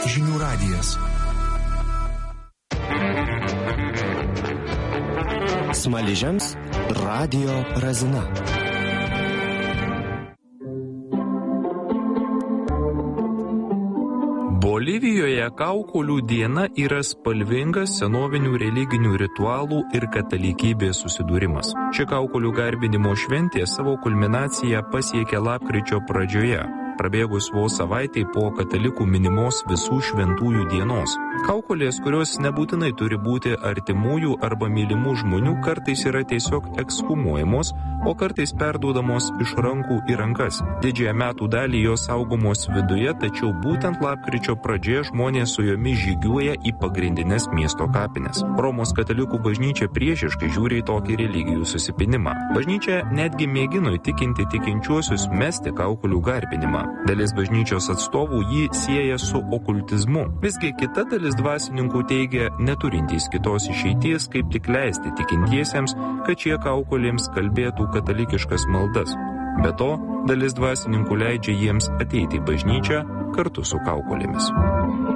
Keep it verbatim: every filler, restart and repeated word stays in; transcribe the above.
Žinių radijas. Smaližiams radijo razina. Bolivijoje kaukolių diena yra spalvingas senovinių religinių ritualų ir katalikybės susidūrimas. Ši kaukolių garbinimo šventė savo kulminaciją pasiekė lapkričio pradžioje, prabėgus vos savaitei po katalikų minimos visų šventųjų dienos. Kaukolės, kurios nebūtinai turi būti artimųjų arba mylimų žmonių, kartais yra tiesiog ekshumuojamos, o kartais perduodamos iš rankų į rankas. Didžiąją metų dalį jos saugomos viduje, tačiau būtent lapkričio pradžioje žmonės su jomis žygiuoja į pagrindinės miesto kapines. Romos katalikų bažnyčia priešiškai žiūri į tokį religijų susipinimą. Bažnyčia netgi mėgino įtikinti tikinčiuosius mesti kaukolių garbinimą. Dalis bažnyčios atstovų jį sieja su okultizmu. Visgi kita dalis dvasininkų teigia neturintys kitos išeities, kaip tik leisti tikintiesiems, kad šie kaukolėms kalbėtų katalikiškas maldas. Be to, dalis dvasininkų leidžia jiems ateiti į bažnyčią kartu su kaukolėmis.